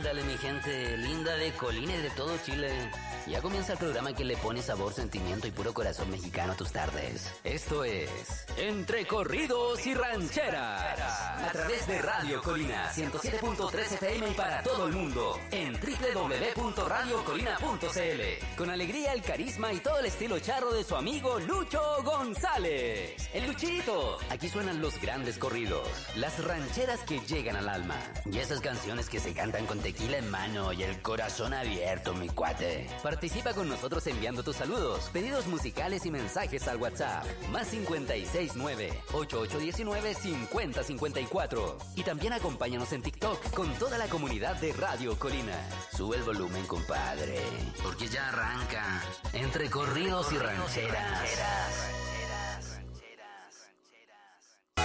Ándale, mi gente linda de Colina y de todo Chile. Ya comienza el programa que le pone sabor, sentimiento y puro corazón mexicano a tus tardes. Esto es Entre Corridos y Rancheras. A través de Radio Colina 107.3 FM y para todo el mundo en www.radiocolina.cl. Con alegría, el carisma y todo el estilo charro de su amigo Lucho González. El Luchito. Aquí suenan los grandes corridos, las rancheras que llegan al alma y esas canciones que se cantan con tequila en mano y el corazón abierto, mi cuate. Participa con nosotros enviando tus saludos, pedidos musicales y mensajes al WhatsApp más 569-8819-5054. Y también acompáñanos en TikTok con toda la comunidad de Radio Colina. Sube el volumen, compadre, porque ya arranca Entre Corridos y Rancheras.